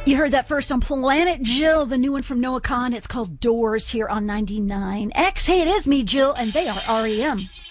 You heard that first on Planet Jill, the new one from Noah Kahan. It's called Doors here on 99X. Hey, it is me, Jill, and they are REM.